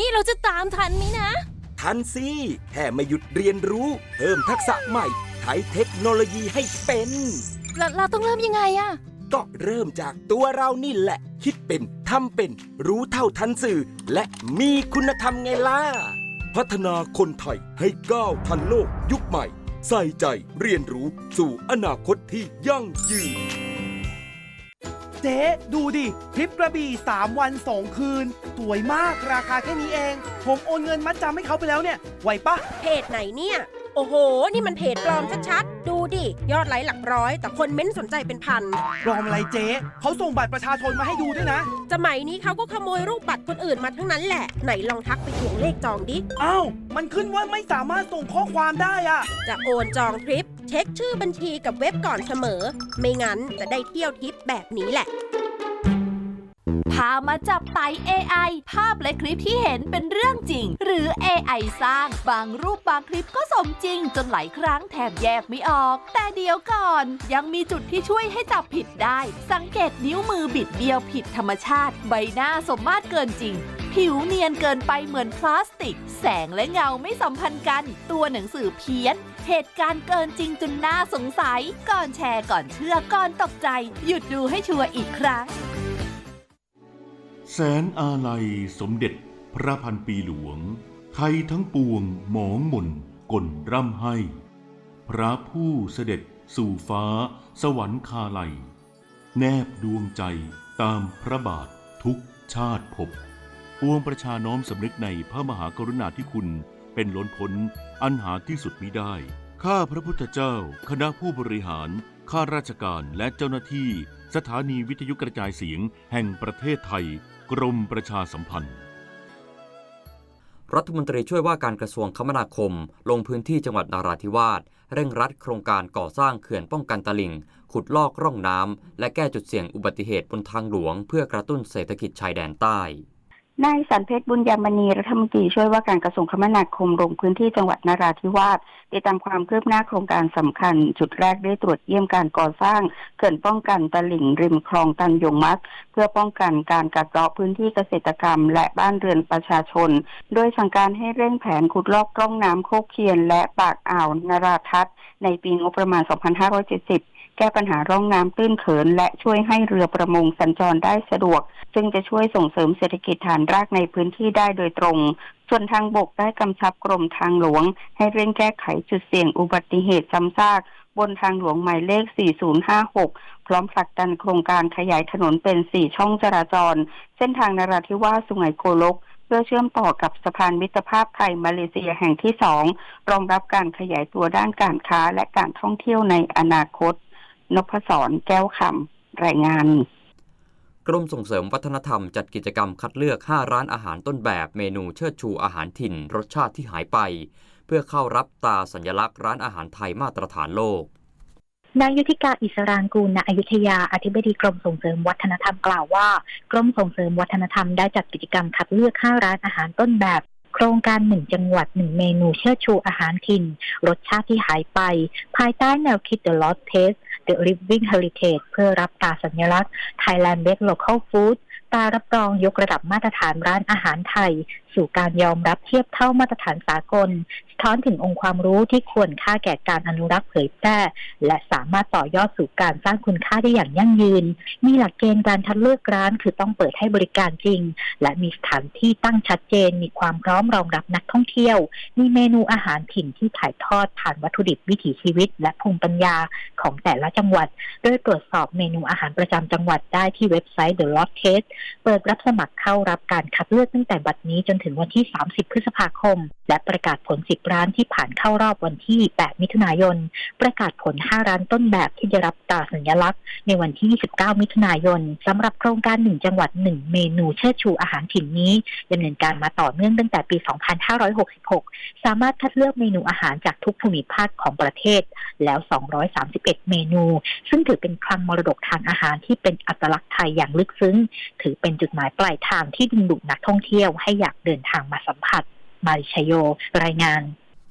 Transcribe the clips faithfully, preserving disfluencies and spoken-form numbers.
นี่เราจะตามทันไหมนะทันสิแค่ไม่หยุดเรียนรู้เพิ่มทักษะใหม่ใช้เทคโนโลยีให้เป็นเราเราต้องเริ่มยังไงอะก็เริ่มจากตัวเรานี่แหละคิดเป็นทำเป็นรู้เท่าทันสื่อและมีคุณธรรมไงล่ะพัฒนาคนไทยให้ก้าวทันโลกยุคใหม่ใส่ใจเรียนรู้สู่อนาคตที่ยั่งยืนเจ๊ดูดิทริปกระบี่สามวันสองคืนสวยมากราคาแค่นี้เองผมโอนเงินมัดจำให้เขาไปแล้วเนี่ยไหวปะเพจไหนเนี่ยโอ้โหนี่มันเพจปลอมชัดๆดูดิยอดไลค์หลักร้อยแต่คนเม้นสนใจเป็นพันปลอมอะไรเจ๊เขาส่งบัตรประชาชนมาให้ดูด้วยนะสมัยนี้เขาก็ขโมยรูปบัตรคนอื่นมาทั้งนั้นแหละไหนลองทักไปทวงเลขจองดิอ้าวมันขึ้นว่าไม่สามารถส่งข้อความได้อะจะโอนจองทริปเช็คชื่อบัญชีกับเว็บก่อนเสมอไม่งั้นจะได้เที่ยวทริปแบบนี้แหละพามาจับไต่ เอ ไอ ภาพและคลิปที่เห็นเป็นเรื่องจริงหรือ เอ ไอ สร้างบางรูปบางคลิปก็สมจริงจนหลายครั้งแทบแยกไม่ออกแต่เดี๋ยวก่อนยังมีจุดที่ช่วยให้จับผิดได้สังเกตนิ้วมือบิดเบี้ยวผิดธรรมชาติใบหน้าสมมาตรเกินจริงผิวเนียนเกินไปเหมือนพลาสติกแสงและเงาไม่สัมพันธ์กันตัวหนังสือเพี้ยนเหตุการณ์เกินจริงจนน่าสงสัยก่อนแชร์ก่อนเชื่อก่อนตกใจหยุดดูให้ชัวร์อีกครั้งแสนอาลัยสมเด็จพระพันปีหลวงไทยทั้งปวงหมองหม่นก่นร่ำให้พระผู้เสด็จสู่ฟ้าสวรรคาลัยแนบดวงใจตามพระบาททุกชาติภพปวงประชาน้อมสำนึกในพระมหากรุณาธิคุณเป็นล้นพ้นอันหาที่สุดมิได้ข้าพระพุทธเจ้าคณะผู้บริหารข้าราชการและเจ้าหน้าที่สถานีวิทยุกระจายเสียงแห่งประเทศไทยกรมประชาสัมพันธ์รัฐมนตรีช่วยว่าการกระทรวงคมนาคมลงพื้นที่จังหวัดนราธิวาสเร่งรัดโครงการก่อสร้างเขื่อนป้องกันตลิ่งขุดลอกร่องน้ำและแก้จุดเสี่ยงอุบัติเหตุบนทางหลวงเพื่อกระตุ้นเศรษฐกิจชายแดนใต้นายสันเพชรบุญยามณีรัฐมนตรีช่วยว่าการกระทรวงคมนาคมลงพื้นที่จังหวัดนราธิวาสติดตามความคืบหน้าโครงการสำคัญจุดแรกได้ตรวจเยี่ยมการก่อสร้างเขื่อนป้องกันตลิ่งริมคลองตันยงมัดเพื่อป้องกันการกัดเซาะพื้นที่เกษตรกรรมและบ้านเรือนประชาชนโดยสั่งการให้เร่งแผนขุดลอกร่องน้ำโคกเคียนและปากอ่าวนราทัศน์ในปีงบประมาณสองพันห้าร้อยเจ็ดสิบแก้ปัญหาร่องน้ำตื้นเขินและช่วยให้เรือประมงสัญจรได้สะดวกซึ่งจะช่วยส่งเสริมเศรษฐกิจฐานรากในพื้นที่ได้โดยตรงส่วนทางบกได้กำชับกรมทางหลวงให้เร่งแก้ไขจุดเสี่ยงอุบัติเหตุซ้ำซากบนทางหลวงหมายเลขสี่ศูนย์ห้าหกพร้อมผลักดันโครงการขยายถนนเป็นสี่ช่องจราจรเส้นทางนราธิวาสสุไหงโกลกเพื่อเชื่อมต่อกับสะพานมิตรภาพไทยมาเลเซียแห่งที่สองรองรับการขยายตัวด้านการค้าและการท่องเที่ยวในอนาคตนพศรแก้วคำรายงานกรมส่งเสริมวัฒนธรรมจัดกิจกรรมคัดเลือกห้าร้านอาหารต้นแบบเมนูเชิดชูอาหารถิ่นรสชาติที่หายไปเพื่อเข้ารับตราสัญลักษณ์ร้านอาหารไทยมาตรฐานโลกนายยุทธิกาอิสรางกูลณอยุธยาอธิบดีกรมส่งเสริมวัฒนธรรมกล่าวว่ากรมส่งเสริมวัฒนธรรมได้จัดกิจกรรมคัดเลือกห้าร้านอาหารต้นแบบโครงการหนึ่งจังหวัดหนึ่งเมนูเชิดชูอาหารถิ่นรสชาติที่หายไปภายใต้แนวคิด The Lost Taste The Living Heritage เพื่อรับตราสัญลักษณ์ Thailand Made Local Food ตรารับรองยกระดับมาตรฐานร้านอาหารไทยสู่การยอมรับเทียบเท่ามาตรฐานสากลสะท้อนถึงองค์ความรู้ที่ควรค่าแก่การอนุรักษ์เผยแพร่และสามารถต่อยอดสู่การสร้างคุณค่าได้อย่างยั่งยืนมีหลักเกณฑ์การคัดเลือกร้านคือต้องเปิดให้บริการจริงและมีสถานที่ตั้งชัดเจนมีความพร้อมรองรับนักท่องเที่ยวมีเมนูอาหารถิ่นที่ถ่ายทอดผ่านวัตถุดิบวิถีชีวิตและภูมิปัญญาของแต่ละจังหวัดโดยตรวจสอบเมนูอาหารประจำจังหวัดได้ที่เว็บไซต์ The Lost Taste เปิดรับสมัครเข้ารับการคัดเลือกตั้งแต่บัดนี้จนถึงวันที่สามสิบพฤษภาคมและประกาศผลสิบร้านที่ผ่านเข้ารอบวันที่แปดมิถุนายนประกาศผลห้าร้านต้นแบบที่ได้รับตราสัญลักษณ์ในวันที่ยี่สิบเก้ามิถุนายนสำหรับโครงการหนึ่งจังหวัดหนึ่งเมนูเชิดชูอาหารถิ่นนี้ดำเนินการมาต่อเนื่องตั้งแต่ปีสองพันห้าร้อยหกสิบหกสามารถคัดเลือกเมนูอาหารจากทุกภูมิภาคของประเทศแล้วสองร้อยสามสิบเอ็ดเมนูซึ่งถือเป็นคลังมรดกทางอาหารที่เป็นอัตลักษณ์ไทยอย่างลึกซึ้งถือเป็นจุดหมายปลายทางที่ดึงดูดนักท่องเที่ยวให้อยากเดินทางมาสัมผัสมาริชโยรายงาน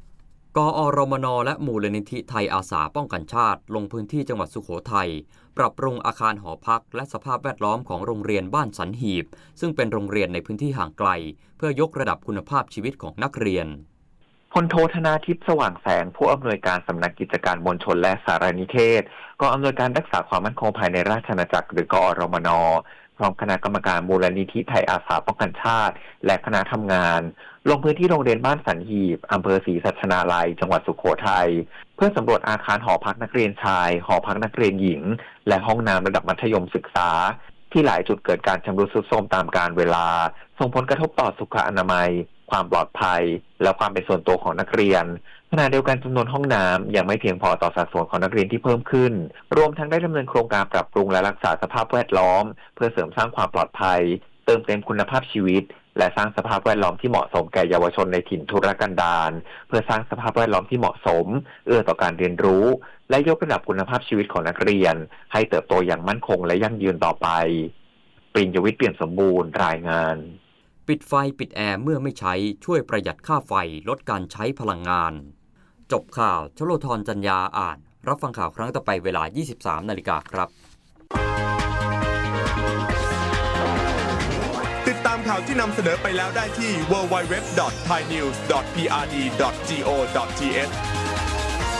กอรมนและมูลนิธิไทยอาสาป้องกันชาติลงพื้นที่จังหวัดสุโขทัยปรับปรุงอาคารหอพักและสภาพแวดล้อมของโรงเรียนบ้านสันหีบซึ่งเป็นโรงเรียนในพื้นที่ห่างไกลเพื่อยกระดับคุณภาพชีวิตของนักเรียนพลโทธนาทิพย์สว่างแสงผู้อำนวยการสำนักกิจการมวลชนและสารนิเทศกองอำนวยการรักษาความมั่นคงภายในราชอาณาจักรหรือกอรมนพร้อมคณะกรรมการมูลนิธิไทยอาสาป้องกันชาติและคณะทำงานลงพื้นที่โรงเรียนบ้านสันหีบอำเภอศรีสัชนาลัยจังหวัดสุโขทัยเพื่อสำรวจอาคารหอพักนักเรียนชายหอพักนักเรียนหญิงและห้องน้ำระดับมัธยมศึกษาที่หลายจุดเกิดการชำรุดทรุดโทรมตามกาลเวลาส่งผลกระทบต่อสุขอนามัยความปลอดภัยและความเป็นส่วนตัวของนักเรียนขณะเดียวกันจำนวนห้องน้ำยังไม่เพียงพอต่อสัดส่วนของนักเรียนที่เพิ่มขึ้นรวมทั้งได้ดำเนินโครงการปรับปรุงและรักษาสภาพแวดล้อมเพื่อเสริมสร้างความปลอดภัยเติมเต็มคุณภาพชีวิตและสร้างสภาพแวดล้อมที่เหมาะสมแก่เยาวชนในถิ่นทุรกันดารเพื่อสร้างสภาพแวดล้อมที่เหมาะสมเอื้อต่อการเรียนรู้และยกระดับคุณภาพชีวิตของนักเรียนให้เติบโตอย่างมั่นคงและยั่งยืนต่อไปปริญญวิทย์เปี่ยมสมบูรณ์รายงานปิดไฟปิดแอร์เมื่อไม่ใช้ช่วยประหยัดค่าไฟลดการใช้พลังงานจบข่าวชโลธรจัญญาอ่านรับฟังข่าวครั้งต่อไปเวลา ยี่สิบสามนาฬิกาครับติดตามข่าวที่นำเสนอไปแล้วได้ที่ ดับเบิลยู ดับเบิลยู ดับเบิลยู ดอท ไทยนิวส์ ดอท พี อาร์ ดี ดอท จี โอ ดอท ที เอช